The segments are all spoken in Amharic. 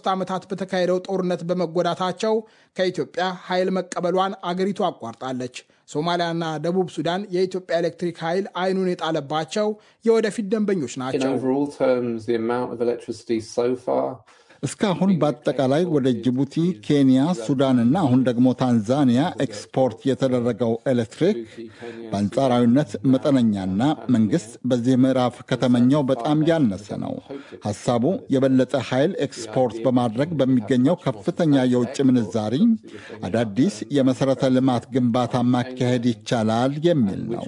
ለ3 ዓመታት በተካሄደው ጦርነት በመጎዳታቸው ከኢትዮጵያ ኃይል መቀበሏን አገሪቱ አቋርጣለች። ሶማሊያና ደቡብ ሱዳን የኢትዮጵያ ኤሌክትሪክ ኃይል አይኑን የጣለባቸው የወደፊት ደንበኞች ናቸው። እስካሁን በአጠቃላይ ወደ ጅቡቲ፣ ኬንያ፣ ሱዳንና አሁን ደግሞ ታንዛኒያ ኤክስፖርት የተደረገው ኤሌክትሪክ በአንጻራዊነት መጠነኛና መንግስት በዚህ ምዕራፍ ከተመኘው በጣም ያነሰ ነው። ሐሳቡ የበለጠ ኃይል ኤክስፖርት በማድረግ በሚገኘው ከፍተኛ የውጭ ምንዛሪ አዳዲስ የመሰረተ ልማት ግንባታ ማካሄድ ይቻላል የሚል ነው።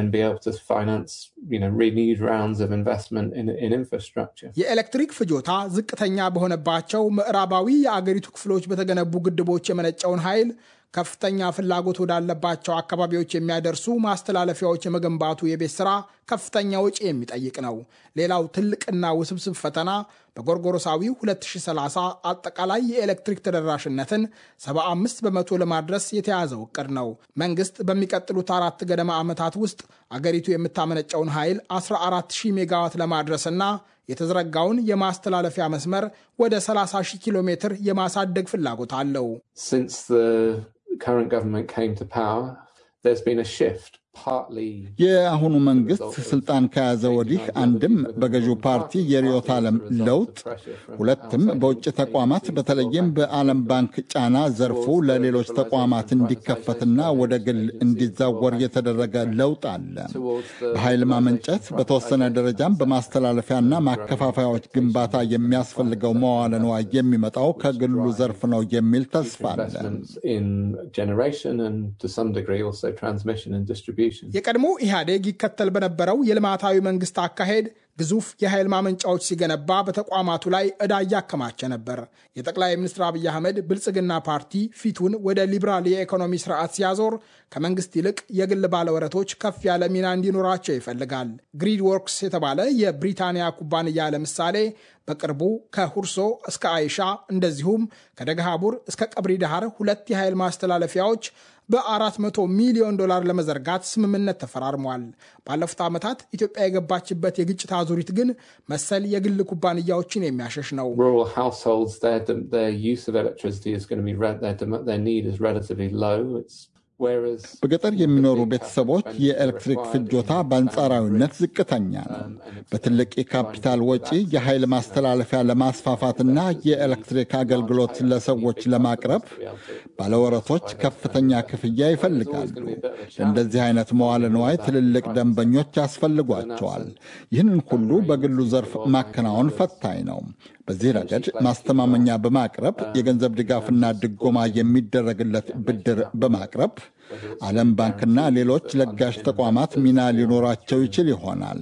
የኤሌክትሪክ ፍጆታ ዝቅተኛ በሆነባቸው ምዕራባዊ የአገሪቱ ክፍሎች በተገነቡ ግድቦች የመነጨውን ኃይል ከፍተኛ ፍላጎት ወዳለባቸው አካባቢዎች የሚያደርሱ ማስተላለፊያዎች የመገንባቱ የቤት ሥራ ከፍተኛ ወጪ የሚጠይቅ ነው። ሌላው ትልቅና ውስብስብ ፈተና በጎርጎሮሳዊው 2030 አጠቃላይ የኤሌክትሪክ ተደራሽነትን 75 በመቶ ለማድረስ የተያዘው ዕቅድ ነው። መንግስት በሚቀጥሉት 4 ገደማ ዓመታት ውስጥ አገሪቱ የምታመነጨውን ኃይል 14000 ሜጋዋት ለማድረስና የተዘረጋውን የማስተላለፊያ መስመር ወደ 30,000 ኪሎ ሜትር የማሳደግ ፍላጎት አለው። Since the current government came to power, there's been a shift. የአሁኑ መንግስት ስልጣን ከያዘ ወዲህ አንድም በገዢው ፓርቲ የርዕዮተ ዓለም ለውጥ፣ ሁለትም በውጭ ተቋማት በተለይም በዓለም ባንክ ጫና ዘርፉ ለሌሎች ተቋማት እንዲከፈትና ወደ ግል እንዲዛወር የተደረገ ለውጥ አለ። በኃይል ማመንጨት በተወሰነ ደረጃም በማስተላለፊያና ማከፋፈያዎች ግንባታ የሚያስፈልገው መዋዕለ ንዋይ የሚመጣው ከግሉ ዘርፍ ነው የሚል ተስፋ አለ። የቀድሞ ኢህአዴግ ይከተል በነበረው የልማታዊ መንግስት አካሄድ ግዙፍ የኃይል ማመንጫዎች ሲገነባ በተቋማቱ ላይ ዕዳ እያከማቸ ነበር። የጠቅላይ ሚኒስትር አብይ አህመድ ብልጽግና ፓርቲ ፊቱን ወደ ሊበራል የኢኮኖሚ ስርዓት ሲያዞር ከመንግስት ይልቅ የግል ባለወረቶች ከፍ ያለ ሚና እንዲኖራቸው ይፈልጋል። ግሪድ ወርክስ የተባለ የብሪታንያ ኩባንያ ለምሳሌ በቅርቡ ከሁርሶ እስከ አይሻ እንደዚሁም ከደገሃቡር እስከ ቀብሪ ዳሃር 2 የኃይል ማስተላለፊያዎች በ$400 ሚሊዮን ለመዘርጋት ስምምነት ተፈራርሟል። ባለፉት ዓመታት ኢትዮጵያ የገባችበት የግጭት አዙሪት ግን መሰል የግል ኩባንያዎችን የሚያሸሽ ነው። Rural households, their use of electricity is going to be, their need is relatively low. በገጠር የሚኖሩ ቤተሰቦች የኤሌክትሪክ ፍጆታ በአንጻራዊነት ዝቅተኛ ነው። በትልቅ የካፒታል ወጪ የኃይል ማስተላለፊያ ለማስፋፋትና የኤሌክትሪክ አገልግሎት ለሰዎች ለማቅረብ ባለወረቶች ከፍተኛ ክፍያ ይፈልጋሉ። ለእንደዚህ አይነት መዋዕለ ንዋይ ትልልቅ ደንበኞች ያስፈልጓቸዋል። ይህንን ሁሉ በግሉ ዘርፍ ማከናወን ፈታኝ ነው። በዚህ ረገድ ማስተማመኛ በማቅረብ የገንዘብ ድጋፍና ድጎማ የሚደረግለት ብድር በማቅረብ ዓለም ባንክና ሌሎች ለጋሽ ተቋማት ሚና ሊኖራቸው ይችል ይሆናል።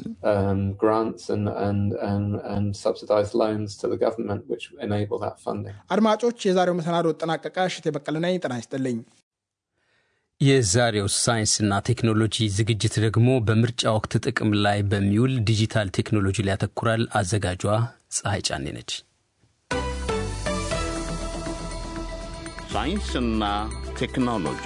አድማጮች፣ የዛሬው መሰናዶ ተጠናቀቀ። እሸቴ በቀለ ነኝ። ጤና ይስጥልኝ። የዛሬው ሳይንስና ቴክኖሎጂ ዝግጅት ደግሞ በምርጫ ወቅት ጥቅም ላይ በሚውል ዲጂታል ቴክኖሎጂ ላይ ያተኩራል። አዘጋጇ ፀሐይ ጫኔ ነች። ሳይንስና ቴክኖሎጂ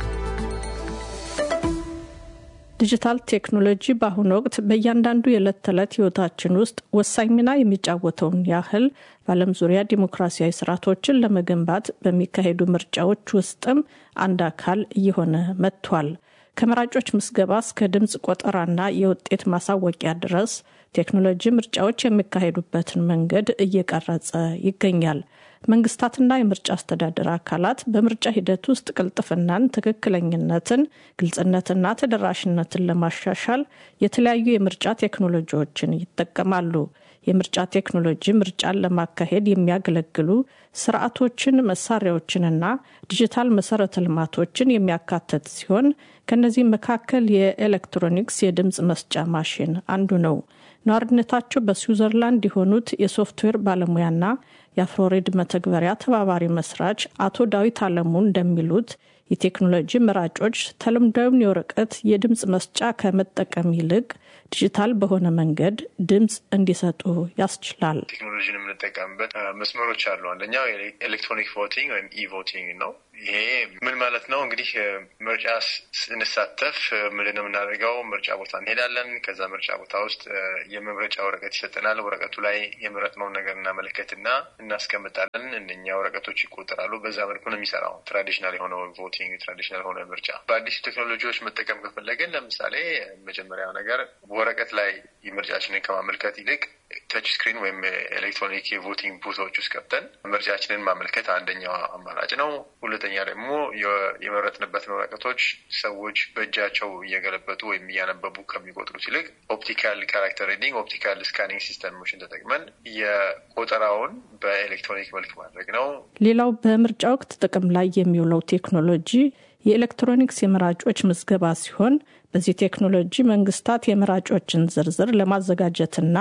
ዲጂታል ቴክኖሎጂ በአሁኑ ወቅት በእያንዳንዱ የዕለት ተዕለት ህይወታችን ውስጥ ወሳኝ ሚና የሚጫወተውን ያህል በዓለም ዙሪያ ዲሞክራሲያዊ ስርዓቶችን ለመገንባት በሚካሄዱ ምርጫዎች ውስጥም አንድ አካል እየሆነ መጥቷል። ከመራጮች ምዝገባ እስከ ድምፅ ቆጠራና የውጤት ማሳወቂያ ድረስ ቴክኖሎጂ ምርጫዎች የሚካሄዱበትን መንገድ እየቀረጸ ይገኛል። መንግስታትና የምርጫ አስተዳደር አካላት በምርጫ ሂደት ውስጥ ቅልጥፍናን፣ ትክክለኝነትን፣ ግልጽነትና ተደራሽነትን ለማሻሻል የተለያዩ የምርጫ ቴክኖሎጂዎችን ይጠቀማሉ። የምርጫ ቴክኖሎጂ ምርጫን ለማካሄድ የሚያገለግሉ ስርዓቶችን፣ መሳሪያዎችንና ዲጂታል መሰረተ ልማቶችን የሚያካትት ሲሆን ከነዚህ መካከል የኤሌክትሮኒክስ የድምጽ መስጫ ማሽን አንዱ ነው። ነዋሪነታቸው በስዊዘርላንድ የሆኑት የሶፍትዌር ባለሙያና የአፍሮሬድ መተግበሪያ ተባባሪ መስራች አቶ ዳዊት አለሙ እንደሚሉት የቴክኖሎጂ መራጮች ተለምዳዊውን የወረቀት የድምጽ መስጫ ከመጠቀም ይልቅ ዲጂታል በሆነ መንገድ ድምጽ እንዲሰጡ ያስችላል። ቴክኖሎጂን የምንጠቀምበት መስመሮች አሉ። አንደኛው ኤሌክትሮኒክ ቮቲንግ ወይም ኢቮቲንግ ነው። ይሄ ምን ማለት ነው? እንግዲህ ምርጫ ስንሳተፍ ምንድነው የምናደርገው? ምርጫ ቦታ እንሄዳለን። ከዛ ምርጫ ቦታ ውስጥ የመምረጫ ወረቀት ይሰጠናል። ወረቀቱ ላይ የመረጥነውን ነገር እናመለከትና እናስቀምጣለን። እነኛ ወረቀቶች ይቆጠራሉ። በዛ መልኩ ነው የሚሰራው ትራዲሽናል የሆነው ቮቲንግ፣ ትራዲሽናል የሆነ ምርጫ። በአዲሱ ቴክኖሎጂዎች መጠቀም ከፈለግን ለምሳሌ መጀመሪያው ነገር ወረቀት ላይ ምርጫችንን ከማመልከት ይልቅ ተች ስክሪን ወይም ኤሌክትሮኒክ የቮቲንግ ቡቶች ውስጥ ገብተን ምርጫችንን ማመልከት አንደኛው አማራጭ ነው። ሁለተኛ ደግሞ የመረጥንበትን ወረቀቶች ሰዎች በእጃቸው እየገለበጡ ወይም እያነበቡ ከሚቆጥሩት ይልቅ ኦፕቲካል ካራክተር ሪዲንግ፣ ኦፕቲካል ስካኒንግ ሲስተሞችን ተጠቅመን የቆጠራውን በኤሌክትሮኒክ መልክ ማድረግ ነው። ሌላው በምርጫ ወቅት ጥቅም ላይ የሚውለው ቴክኖሎጂ የኤሌክትሮኒክስ የመራጮች ምዝገባ ሲሆን በዚህ ቴክኖሎጂ መንግስታት የመራጮችን ዝርዝር ለማዘጋጀትና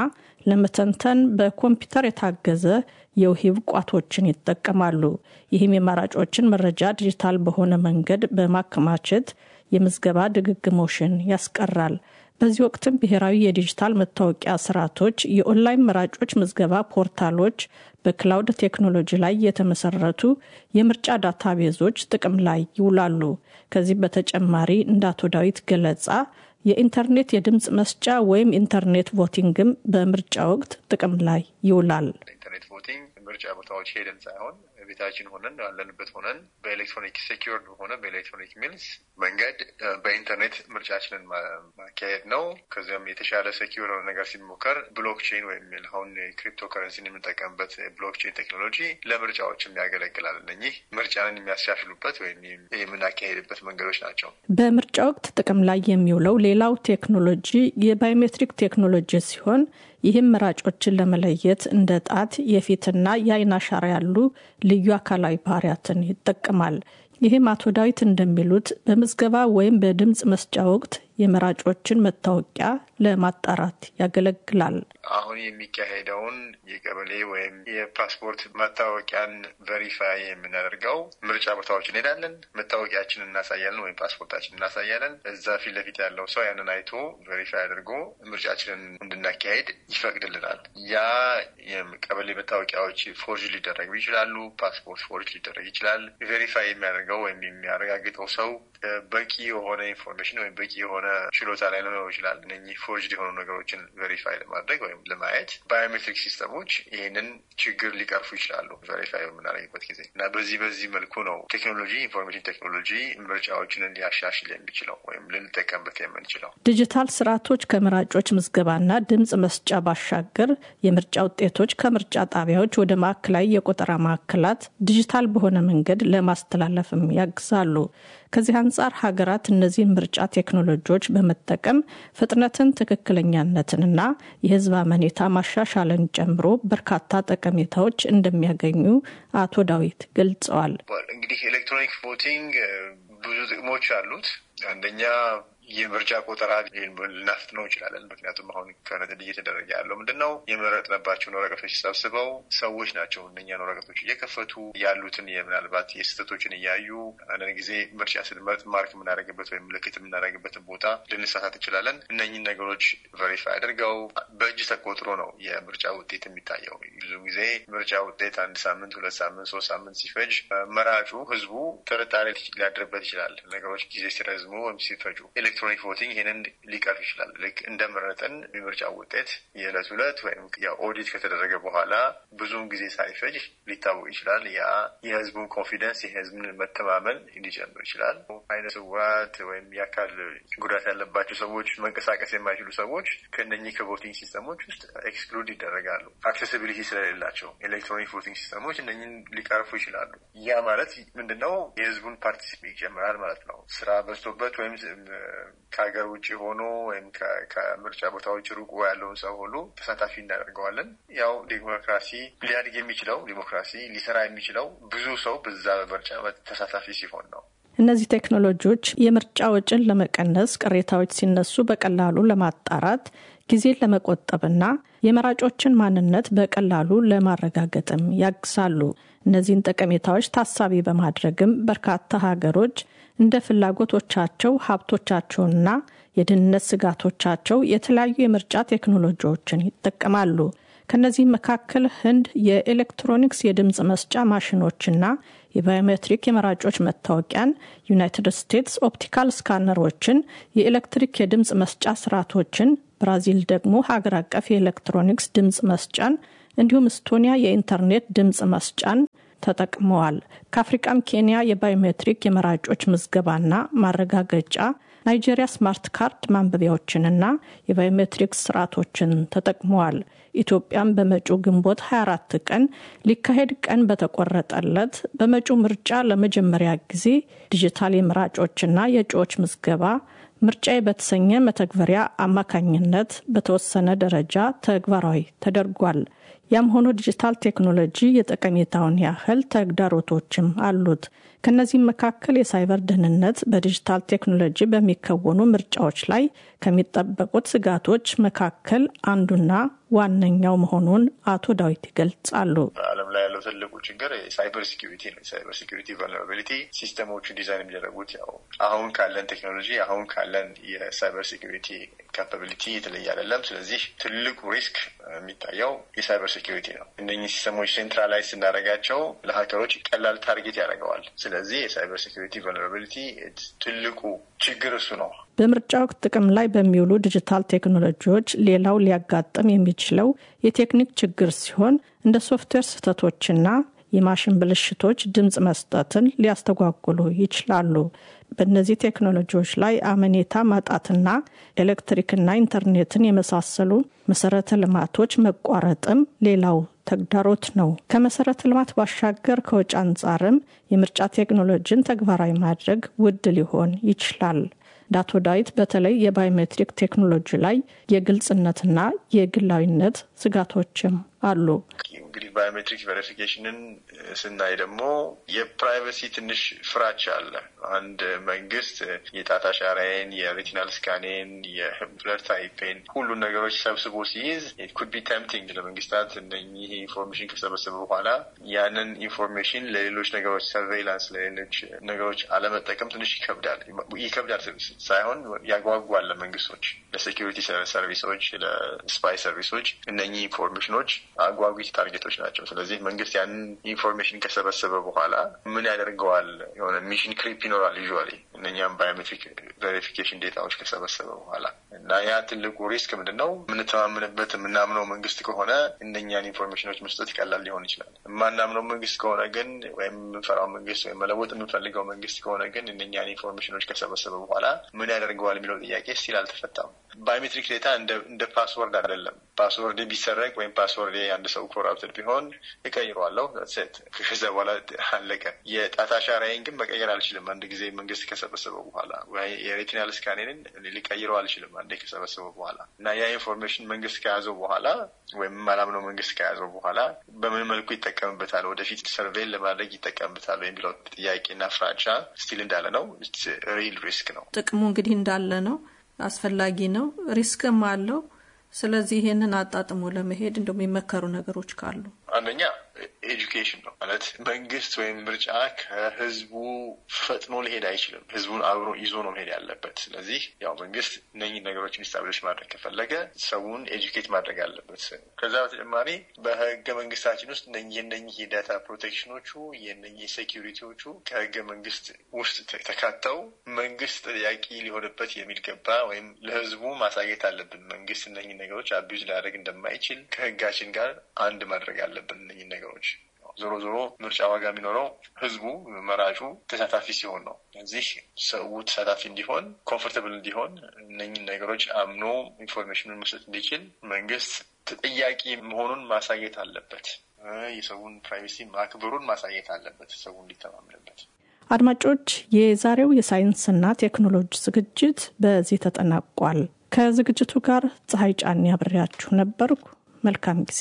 ለመተንተን በኮምፒውተር የታገዘ የውሂብ ቋቶችን ይጠቀማሉ። ይህም የመራጮችን መረጃ ዲጂታል በሆነ መንገድ በማከማቸት የምዝገባ ድግግሞሽን ያስቀራል። በዚህ ወቅትም ብሔራዊ የዲጂታል መታወቂያ ስርዓቶች፣ የኦንላይን መራጮች ምዝገባ ፖርታሎች፣ በክላውድ ቴክኖሎጂ ላይ የተመሰረቱ የምርጫ ዳታቤዞች ጥቅም ላይ ይውላሉ። ከዚህ በተጨማሪ እንደ አቶ ዳዊት ገለጻ የኢንተርኔት የድምፅ መስጫ ወይም ኢንተርኔት ቮቲንግም በምርጫ ወቅት ጥቅም ላይ ይውላል። ኢንተርኔት ቮቲንግ ምርጫ ቦታዎች ሄደን ሳይሆን ቤታችን ሆነን ያለንበት ሆነን በኤሌክትሮኒክ ሴኪዩርድ በሆነ በኤሌክትሮኒክ ሚልስ መንገድ በኢንተርኔት ምርጫችንን ማካሄድ ነው። ከዚያም የተሻለ ሴኪዩር ነገር ሲሞከር ብሎክቼን ወይም አሁን ክሪፕቶ ከረንሲን የምንጠቀምበት ብሎክቼን ቴክኖሎጂ ለምርጫዎችም ያገለግላል። እነኚህ ምርጫንን የሚያስሻሽሉበት ወይም የምናካሄድበት መንገዶች ናቸው። በምርጫ ወቅት ጥቅም ላይ የሚውለው ሌላው ቴክኖሎጂ የባዮሜትሪክ ቴክኖሎጂ ሲሆን ይህም መራጮችን ለመለየት እንደ ጣት፣ የፊትና የአይን አሻራ ያሉ ልዩ አካላዊ ባህሪያትን ይጠቀማል። ይህም አቶ ዳዊት እንደሚሉት በምዝገባ ወይም በድምፅ መስጫ ወቅት የመራጮችን መታወቂያ ለማጣራት ያገለግላል። አሁን የሚካሄደውን የቀበሌ ወይም የፓስፖርት መታወቂያን ቬሪፋይ የምናደርገው ምርጫ ቦታዎች እንሄዳለን፣ መታወቂያችንን እናሳያለን ወይም ፓስፖርታችንን እናሳያለን። እዛ ፊት ለፊት ያለው ሰው ያንን አይቶ ቬሪፋይ አድርጎ ምርጫችንን እንድናካሄድ ይፈቅድልናል። ያ የቀበሌ መታወቂያዎች ፎርጅ ሊደረጉ ይችላሉ፣ ፓስፖርት ፎርጅ ሊደረግ ይችላል። ቬሪፋይ የሚያደርገው ወይም የሚያረጋግጠው ሰው በቂ የሆነ ኢንፎርሜሽን ወይም በቂ የሆነ ችሎታ ላይ ሊኖረው ይችላል። እነኚህ ፎርጅድ የሆኑ ነገሮችን ቬሪፋይ ለማድረግ ወይም ለማየት ባዮሜትሪክ ሲስተሞች ይህንን ችግር ሊቀርፉ ይችላሉ ቬሪፋይ በምናደርግበት ጊዜ እና በዚህ መልኩ ነው ቴክኖሎጂ ኢንፎርሜሽን ቴክኖሎጂ ምርጫዎችን ሊያሻሽል የሚችለው ወይም ልንጠቀምበት የምንችለው። ዲጂታል ስርዓቶች ከመራጮች ምዝገባና ድምፅ መስጫ ባሻገር የምርጫ ውጤቶች ከምርጫ ጣቢያዎች ወደ ማዕከላዊ የቆጠራ ማዕከላት ዲጂታል በሆነ መንገድ ለማስተላለፍም ያግዛሉ። ከዚህ አንጻር ሀገራት እነዚህን ምርጫ ቴክኖሎጂዎች በመጠቀም ፍጥነትን፣ ትክክለኛነትንና የሕዝብ አመኔታ ማሻሻልን ጨምሮ በርካታ ጠቀሜታዎች እንደሚያገኙ አቶ ዳዊት ገልጸዋል። እንግዲህ ኤሌክትሮኒክ ቮቲንግ ብዙ ጥቅሞች አሉት። አንደኛ የምርጫ ቆጠራ ልናፍጥነው እንችላለን። ምክንያቱም አሁን ከረጢት እየተደረገ ያለው ምንድነው የመረጥንባቸውን ወረቀቶች ሰብስበው ሰዎች ናቸው እነኛን ወረቀቶች እየከፈቱ ያሉትን ምናልባት የስህተቶችን እያዩ አንዳንድ ጊዜ ምርጫ ስንመርጥ ማርክ የምናደርግበት ወይም ምልክት የምናደርግበትን ቦታ ልንሳሳት እንችላለን። እነኝን ነገሮች ቬሪፋይ አድርገው በእጅ ተቆጥሮ ነው የምርጫ ውጤት የሚታየው። ብዙ ጊዜ ምርጫ ውጤት 1 ሳምንት፣ 2 ሳምንት፣ 3 ሳምንት ሲፈጅ መራጩ ህዝቡ ጥርጣሬ ሊያድርበት ይችላል። ነገሮች ጊዜ ሲረዝሙ ወይም ሲፈጁ ኤሌክትሮኒክ ቮቲንግ ይሄንን ሊቀርፍ ይችላል። ልክ እንደመረጠን የምርጫ ውጤት የዕለት ዕለት ወይም ኦዲት ከተደረገ በኋላ ብዙውን ጊዜ ሳይፈጅ ሊታወቅ ይችላል። ያ የህዝቡን ኮንፊደንስ የህዝቡን መተማመን ሊጨምር ይችላል። አይነ ስውራት ወይም የአካል ጉዳት ያለባቸው ሰዎች፣ መንቀሳቀስ የማይችሉ ሰዎች ከእነኚህ ከቮቲንግ ሲስተሞች ውስጥ ኤክስክሉድ ይደረጋሉ። አክሴሲቢሊቲ ስለሌላቸው ኤሌክትሮኒክ ቮቲንግ ሲስተሞች እነኚህን ሊቀርፉ ይችላሉ። ያ ማለት ምንድነው? የህዝቡን ፓርቲሲፔት ይጨምራል ማለት ነው። ስራ በዝቶበት ወይም ከሀገር ውጭ ሆኖ ወይም ከምርጫ ቦታዎች ሩቁ ያለውን ሰው ሁሉ ተሳታፊ እናደርገዋለን። ያው ዲሞክራሲ ሊያድግ የሚችለው ዲሞክራሲ ሊሰራ የሚችለው ብዙ ሰው በዛ ምርጫ ተሳታፊ ሲሆን ነው። እነዚህ ቴክኖሎጂዎች የምርጫ ወጪን ለመቀነስ፣ ቅሬታዎች ሲነሱ በቀላሉ ለማጣራት፣ ጊዜን ለመቆጠብና የመራጮችን ማንነት በቀላሉ ለማረጋገጥም ያግዛሉ። እነዚህን ጠቀሜታዎች ታሳቢ በማድረግም በርካታ ሀገሮች እንደ ፍላጎቶቻቸው ሀብቶቻቸውና የደህንነት ስጋቶቻቸው የተለያዩ የምርጫ ቴክኖሎጂዎችን ይጠቀማሉ። ከነዚህ መካከል ህንድ የኤሌክትሮኒክስ የድምጽ መስጫ ማሽኖችና የባዮሜትሪክ የመራጮች መታወቂያን፣ ዩናይትድ ስቴትስ ኦፕቲካል ስካነሮችን፣ የኤሌክትሪክ የድምጽ መስጫ ስርዓቶችን፣ ብራዚል ደግሞ ሀገር አቀፍ የኤሌክትሮኒክስ ድምጽ መስጫን እንዲሁም እስቶኒያ የኢንተርኔት ድምጽ መስጫን ተጠቅመዋል። ከአፍሪካም ኬንያ የባዮሜትሪክ የመራጮች ምዝገባና ማረጋገጫ፣ ናይጄሪያ ስማርት ካርድ ማንበቢያዎችንና የባዮሜትሪክ ስርዓቶችን ተጠቅመዋል። ኢትዮጵያም በመጪው ግንቦት 24 ቀን ሊካሄድ ቀን በተቆረጠለት በመጪው ምርጫ ለመጀመሪያ ጊዜ ዲጂታል የመራጮችና የእጩዎች ምዝገባ ምርጫዬ በተሰኘ መተግበሪያ አማካኝነት በተወሰነ ደረጃ ተግባራዊ ተደርጓል። ያም ሆኖ ዲጂታል ቴክኖሎጂ የጠቀሜታውን ያህል ተግዳሮቶችም አሉት። ከነዚህም መካከል የሳይበር ደህንነት በዲጂታል ቴክኖሎጂ በሚከወኑ ምርጫዎች ላይ ከሚጠበቁት ስጋቶች መካከል አንዱና ዋነኛው መሆኑን አቶ ዳዊት ይገልጻሉ። በዓለም ላይ ያለው ትልቁ ችግር የሳይበር ሴኩሪቲ ነው። የሳይበር ሴኩሪቲ ቫልነራቢሊቲ ሲስተሞቹ ዲዛይን የሚደረጉት ያው አሁን ካለን ቴክኖሎጂ አሁን ካለን የሳይበር ሴኩሪቲ ካፓቢሊቲ የተለየ አይደለም። ስለዚህ ትልቁ ሪስክ የሚታየው የሳይበር ሴኩሪቲ ነው። እነኚህ ሲስተሞች ሴንትራላይዝ ስናደርጋቸው ለሀከሮች ቀላል ታርጌት ያደርገዋል። ስለዚህ የሳይበር ሴኩሪቲ ቫልነራቢሊቲ ትልቁ ችግር እሱ ነው። በምርጫ ወቅት ጥቅም ላይ በሚውሉ ዲጂታል ቴክኖሎጂዎች ሌላው ሊያጋጥም የሚችለው የቴክኒክ ችግር ሲሆን እንደ ሶፍትዌር ስህተቶችና የማሽን ብልሽቶች ድምጽ መስጠትን ሊያስተጓጉሉ ይችላሉ። በእነዚህ ቴክኖሎጂዎች ላይ አመኔታ ማጣትና ኤሌክትሪክና ኢንተርኔትን የመሳሰሉ መሰረተ ልማቶች መቋረጥም ሌላው ተግዳሮት ነው። ከመሰረተ ልማት ባሻገር ከወጪ አንጻርም የምርጫ ቴክኖሎጂን ተግባራዊ ማድረግ ውድ ሊሆን ይችላል። ዳቶ ዳዊት በተለይ የባዮሜትሪክ ቴክኖሎጂ ላይ የግልጽነትና የግላዊነት ስጋቶችም አሉ። እንግዲህ ባዮሜትሪክ ቬሪፊኬሽንን ስናይ ደግሞ የፕራይቬሲ ትንሽ ፍራቻ አለ። አንድ መንግስት የጣት አሻራዬን፣ የሬቲናል ስካኔን፣ የብለድ ታይፔን ሁሉን ነገሮች ሰብስቦ ሲይዝ ኢት ኩድ ቢ ቴምፕቲንግ ለመንግስታት እነኚህ ኢንፎርሜሽን ከሰበሰበ በኋላ ያንን ኢንፎርሜሽን ለሌሎች ነገሮች ሰርቬይላንስ፣ ለሌሎች ነገሮች አለመጠቀም ትንሽ ይከብዳል ሳይሆን ያጓጓል ለመንግስቶች፣ ለሴኩሪቲ ሰርቪሶች፣ ለስፓይ ሰርቪሶች እነኚህ ኢንፎርሜሽኖች አጓጊ ታርጌቶች ናቸው። ስለዚህ መንግስት ያንን ኢንፎርሜሽን ከሰበሰበ በኋላ ምን ያደርገዋል? የሆነ ሚሽን ክሪፕ ይኖራል ዩዥዋሊ እነኛም ባዮሜትሪክ ቬሪፊኬሽን ዴታዎች ከሰበሰበ በኋላ እና ያ ትልቁ ሪስክ ምንድነው? የምንተማመንበት የምናምነው መንግስት ከሆነ እነኛን ኢንፎርሜሽኖች መስጠት ይቀላል ሊሆን ይችላል። የማናምነው መንግስት ከሆነ ግን ወይም የምንፈራው መንግስት ወይም መለወጥ የምንፈልገው መንግስት ከሆነ ግን እነኛን ኢንፎርሜሽኖች ከሰበሰበ በኋላ ምን ያደርገዋል የሚለው ጥያቄ ስቲል አልተፈታም። ባዮሜትሪክ ዴታ እንደ ፓስወርድ አይደለም። ፓስወርድ ቢሰረቅ ወይም ፓስወርድ አንድ ሰው ኮራፕትድ ቢሆን እቀይረዋለሁ ሴት ከዛ በኋላ አለቀ። የጣት አሻራዬን ግን መቀየር አልችልም አንድ ጊዜ መንግስት ከሰበሰበው በኋላ ወይ የሬቲናል ስካኔንን ሊቀይረው አልችልም አንዴ ከሰበሰበው በኋላ እና ያ ኢንፎርሜሽን መንግስት ከያዘው በኋላ ወይም ማላምነው መንግስት ከያዘው በኋላ በምን መልኩ ይጠቀምበታል፣ ወደፊት ሰርቬይል ለማድረግ ይጠቀምበታል የሚለው ጥያቄና ፍራቻ ስቲል እንዳለ ነው። ሪል ሪስክ ነው። ጥቅሙ እንግዲህ እንዳለ ነው፣ አስፈላጊ ነው፣ ሪስክም አለው። ስለዚህ ይሄንን አጣጥሞ ለመሄድ እንደሚመከሩ ነገሮች ካሉ አንደኛ ኤጁኬሽን ነው ማለት መንግስት ወይም ምርጫ ከህዝቡ ፈጥኖ ሊሄድ አይችልም። ህዝቡን አብሮ ይዞ ነው መሄድ ያለበት። ስለዚህ ያው መንግስት እነኚህ ነገሮችን ኢስታብሊሽ ማድረግ ከፈለገ ሰውን ኤጁኬት ማድረግ አለበት። ከዛ በተጨማሪ በህገ መንግስታችን ውስጥ እነኚህ የዳታ ፕሮቴክሽኖቹ የእነኚህ ሴኩሪቲዎቹ ከህገ መንግስት ውስጥ ተካተው መንግስት ተጠያቂ ሊሆንበት የሚገባ ወይም ለህዝቡ ማሳየት አለብን። መንግስት እነኚህ ነገሮች አቢዩዝ ሊያደርግ እንደማይችል ከህጋችን ጋር አንድ ማድረግ አለብን። እነኚህ ነገሮች ዞሮ ዞሮ ምርጫ ዋጋ የሚኖረው ህዝቡ መራጩ ተሳታፊ ሲሆን ነው። እዚህ ሰው ተሳታፊ እንዲሆን ኮምፎርታብል እንዲሆን እነኚህ ነገሮች አምኖ ኢንፎርሜሽኑን መስጠት እንዲችል መንግስት ተጠያቂ መሆኑን ማሳየት አለበት። የሰውን ፕራይቬሲ ማክበሩን ማሳየት አለበት፣ ሰው እንዲተማመንበት። አድማጮች፣ የዛሬው የሳይንስና ቴክኖሎጂ ዝግጅት በዚህ ተጠናቋል። ከዝግጅቱ ጋር ፀሐይ ጫን ያብሬያችሁ ነበርኩ። መልካም ጊዜ።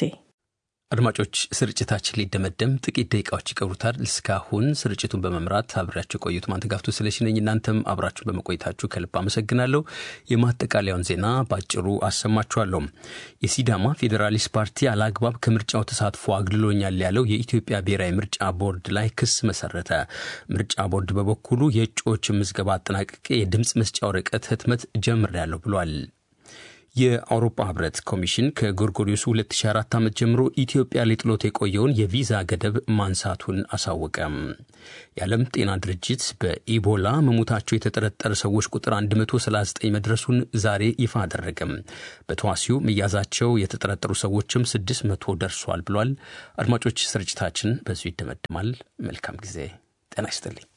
አድማጮች፣ ስርጭታችን ሊደመደም ጥቂት ደቂቃዎች ይቀሩታል። እስካሁን ስርጭቱን በመምራት አብራችሁ ቆዩት ማንተጋፍቶ ስለሽነኝ። እናንተም አብራችሁ በመቆየታችሁ ከልብ አመሰግናለሁ። የማጠቃለያውን ዜና ባጭሩ አሰማችኋለሁ። የሲዳማ ፌዴራሊስት ፓርቲ አላግባብ ከምርጫው ተሳትፎ አግልሎኛል ያለው የኢትዮጵያ ብሔራዊ ምርጫ ቦርድ ላይ ክስ መሰረተ። ምርጫ ቦርድ በበኩሉ የእጩዎች ምዝገባ አጠናቅቄ የድምጽ መስጫ ወረቀት ህትመት ጀምሬያለሁ ብሏል። የአውሮፓ ህብረት ኮሚሽን ከጎርጎሪዮሱ 2004 ዓመት ጀምሮ ኢትዮጵያ ላይ ጥሎት የቆየውን የቪዛ ገደብ ማንሳቱን አሳወቀ። የዓለም ጤና ድርጅት በኢቦላ መሞታቸው የተጠረጠረ ሰዎች ቁጥር 139 መድረሱን ዛሬ ይፋ አደረገ። በተዋሲው መያዛቸው የተጠረጠሩ ሰዎችም 600 ደርሷል ብሏል። አድማጮች፣ ስርጭታችን በዚሁ ይደመደማል። መልካም ጊዜ። ጤና ይስጥልኝ።